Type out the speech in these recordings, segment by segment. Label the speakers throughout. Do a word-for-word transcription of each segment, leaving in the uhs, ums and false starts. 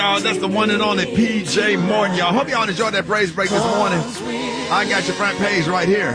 Speaker 1: Oh, that's the one and only P J Morton, y'all. Hope y'all enjoyed that praise break this morning. I got your front page right here.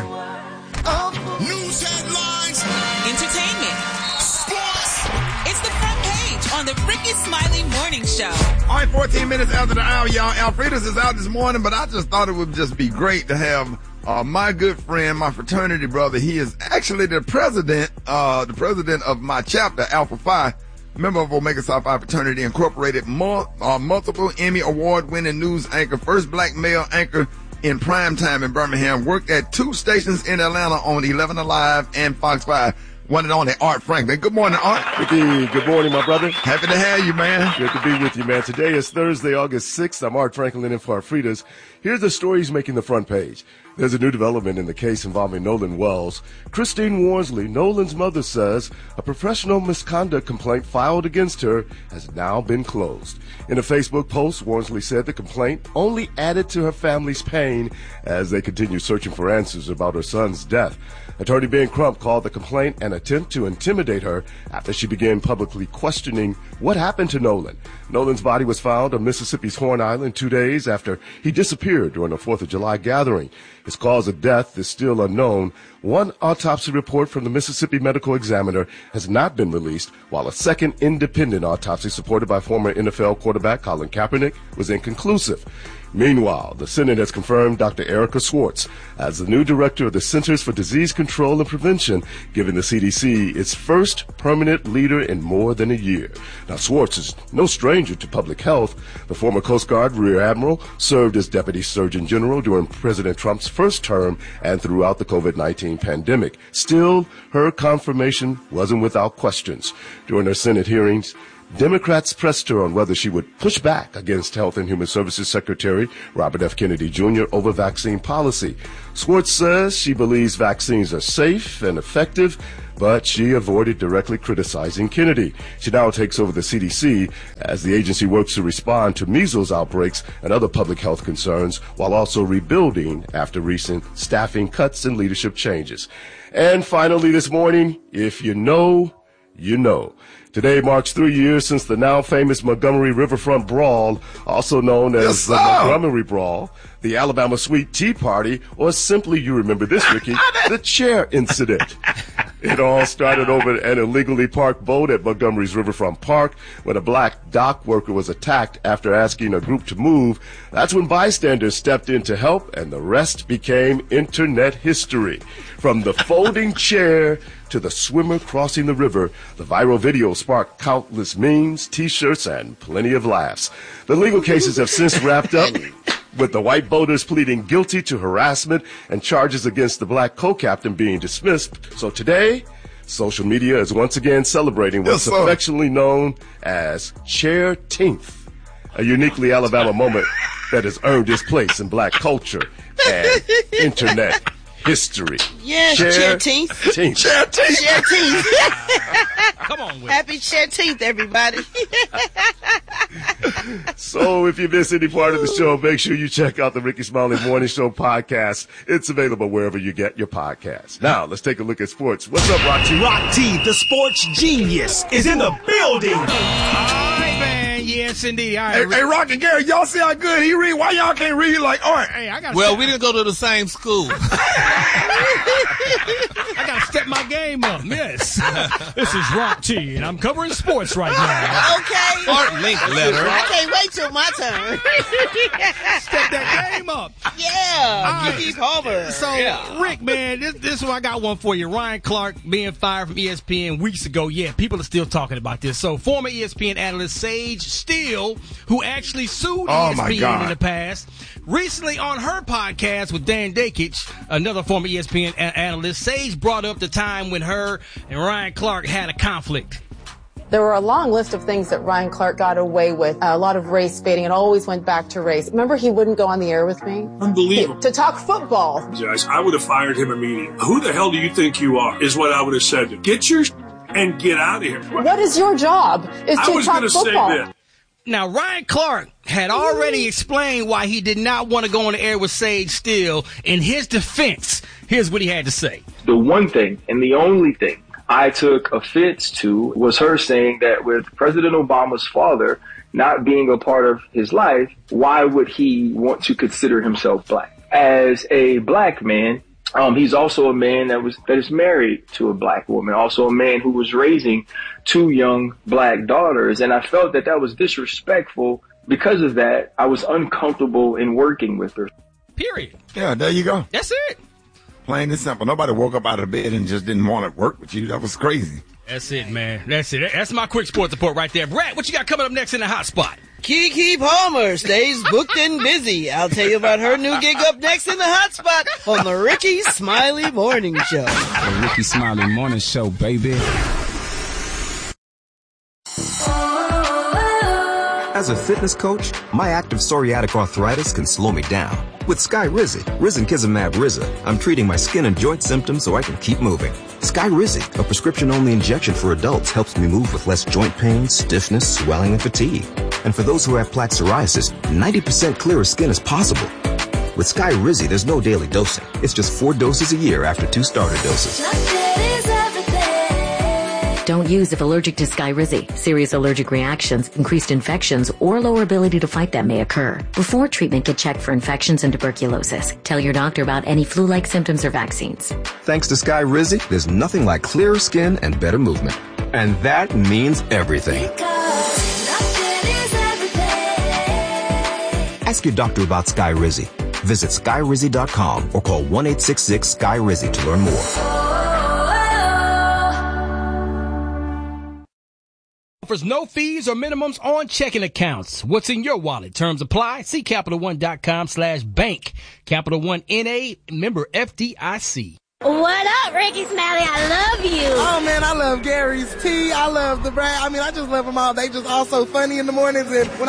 Speaker 2: News headlines,
Speaker 3: entertainment, sports. It's the front page on the Ricky Smiley Morning Show.
Speaker 1: All right, fourteen minutes after the hour, y'all. Alfredas is out this morning, but I just thought it would just be great to have uh, my good friend, my fraternity brother. He is actually the president, uh, the president of my chapter, Alpha Phi. Member of Omega Psi Phi Fraternity Incorporated, mul- uh, multiple Emmy Award-winning news anchor, first black male anchor in prime time in Birmingham, worked at two stations in Atlanta on eleven Alive and Fox five. One and only Art Franklin. Good morning, Art.
Speaker 4: Ricky, good morning, my brother.
Speaker 1: Happy to have you, man.
Speaker 4: Good to be with you, man. Today is Thursday, August sixth. I'm Art Franklin in for Alfredas. Here's the stories making the front page. There's a new development in the case involving Nolan Wells. Christine Worsley, Nolan's mother, says a professional misconduct complaint filed against her has now been closed. In a Facebook post, Worsley said the complaint only added to her family's pain as they continue searching for answers about her son's death. Attorney Ben Crump called the complaint an attempt to intimidate her after she began publicly questioning what happened to Nolan. Nolan's body was found on Mississippi's Horn Island two days after he disappeared during a fourth of July gathering. His cause of death is still unknown. One autopsy report from the Mississippi Medical Examiner has not been released, while a second independent autopsy supported by former N F L quarterback Colin Kaepernick was inconclusive. Meanwhile, the Senate has confirmed Doctor Erica Schwartz as the new director of the Centers for Disease Control and Prevention, giving the C D C its first permanent leader in more than a year. Now, Schwartz is no stranger to public health. The former Coast Guard Rear Admiral served as Deputy Surgeon General during President Trump's first term and throughout the COVID nineteen pandemic. Still, her confirmation wasn't without questions. During her Senate hearings, Democrats pressed her on whether she would push back against Health and Human Services Secretary Robert F. Kennedy Junior over vaccine policy. Schwartz says she believes vaccines are safe and effective, but she avoided directly criticizing Kennedy. She now takes over the C D C as the agency works to respond to measles outbreaks and other public health concerns, while also rebuilding after recent staffing cuts and leadership changes. And finally this morning, if you know, you know. Today marks three years since the now famous Montgomery Riverfront Brawl, also known as
Speaker 1: Yes,
Speaker 4: the
Speaker 1: sir.
Speaker 4: Montgomery Brawl, the Alabama Sweet Tea Party, or simply, you remember this, Ricky, the chair incident. It all started over an illegally parked boat at Montgomery's Riverfront Park when a black dock worker was attacked after asking a group to move. That's when bystanders stepped in to help, and the rest became internet history. From the folding chair to the swimmer crossing the river, the viral video sparked countless memes, T-shirts, and plenty of laughs. The legal cases have since wrapped up, with the white boaters pleading guilty to harassment and charges against the black co-captain being dismissed. So today, social media is once again celebrating what's
Speaker 1: Yes, sir.
Speaker 4: affectionately known as Chair-teenth, a uniquely Alabama moment that has earned its place in black culture and internet history.
Speaker 5: Yes, Chair-teenth.
Speaker 4: Chair-teenth.
Speaker 1: Chair-teenth.
Speaker 5: Chair-teenth.
Speaker 6: Come on with it.
Speaker 5: Happy Chair-teenth, everybody.
Speaker 4: So if you miss any part of the show, make sure you check out the Ricky Smiley Morning Show podcast. It's available wherever you get your podcasts. Now, let's take a look at sports. What's up, Rock T?
Speaker 6: Rock T, the sports genius, is in the building. All right, man. Yes, indeed. All right.
Speaker 1: Hey, hey, Rock and Gary, y'all see how good he read? Why y'all can't read like Art?
Speaker 6: Hey, I got
Speaker 7: Well, we didn't go to the same school.
Speaker 6: I got to step my game up. Yes. This is Rock T, and I'm covering sports right now.
Speaker 5: Okay.
Speaker 7: Art link letter.
Speaker 5: I can't wait till my turn.
Speaker 6: Step that game up.
Speaker 5: Yeah.
Speaker 6: All
Speaker 5: Keep
Speaker 6: right.
Speaker 5: Homer.
Speaker 6: So,
Speaker 5: Yeah.
Speaker 6: Rick, man, this, this one I got one for you. Ryan Clark being fired from E S P N weeks ago. Yeah, people are still talking about this. So, former E S P N analyst Sage Steele, who actually sued
Speaker 1: Oh,
Speaker 6: E S
Speaker 1: my
Speaker 6: P N
Speaker 1: God.
Speaker 6: in the past, recently on her podcast with Dan Dakich, another former E S P N a- analyst, Sage brought up the time when her and Ryan Clark had a conflict.
Speaker 8: There were a long list of things that Ryan Clark got away with, a lot of race baiting. It always went back to race. Remember, he wouldn't go on the air with me?
Speaker 9: Unbelievable.
Speaker 8: To talk football.
Speaker 9: Guys, I would have fired him immediately. Who the hell do you think you are, is what I would have said to him. Get your and get out of here.
Speaker 8: What is your job? Is
Speaker 9: I
Speaker 8: to
Speaker 9: was
Speaker 8: talk
Speaker 9: going to say
Speaker 8: football.
Speaker 9: this.
Speaker 6: Now, Ryan Clark had already explained why he did not want to go on the air with Sage Steele. In his defense, here's what he had to say.
Speaker 10: The one thing and the only thing I took offense to was her saying that with President Obama's father not being a part of his life, why would he want to consider himself black? As a black man, um, he's also a man that was that is married to a black woman, also a man who was raising two young black daughters. And I felt that that was disrespectful. Because of that, I was uncomfortable in working with her.
Speaker 6: Period.
Speaker 1: Yeah, there you go.
Speaker 6: That's it.
Speaker 1: Plain and simple. Nobody woke up out of bed and just didn't want to work with you. That was crazy.
Speaker 6: That's it, man. That's it. That's my quick sports report right there. Brad, what you got coming up next in the hot spot?
Speaker 5: Keke Palmer stays booked and busy. I'll tell you about her new gig up next in the hot spot on the Ricky Smiley Morning Show.
Speaker 11: The Ricky Smiley Morning Show, baby.
Speaker 12: As a fitness coach, my active psoriatic arthritis can slow me down. With Skyrizi, Risankizumab Riza, I'm treating my skin and joint symptoms so I can keep moving. Skyrizi, a prescription-only injection for adults, helps me move with less joint pain, stiffness, swelling, and fatigue. And for those who have plaque psoriasis, ninety percent clearer skin is possible. With Skyrizi, there's no daily dosing. It's just four doses a year after two starter doses.
Speaker 13: Don't use if allergic to Skyrizi. Serious allergic reactions, increased infections, or lower ability to fight them may occur. Before treatment, get checked for infections and tuberculosis. Tell your doctor about any flu-like symptoms or vaccines.
Speaker 12: Thanks to Skyrizi, there's nothing like clearer skin and better movement. And that means everything. Ask your doctor about Skyrizi. Visit Skyrizi dot com or call one eight six six Skyrizi to learn more.
Speaker 6: Offers no fees or minimums on checking accounts. What's in your wallet? Terms apply. See Capital One dot com slash bank. Capital One N A, member F D I C.
Speaker 14: What up, Ricky Smiley? I love you.
Speaker 15: Oh, man, I love Gary's Tea. I love the Brad. I mean, I just love them all. They just all so funny in the mornings. And when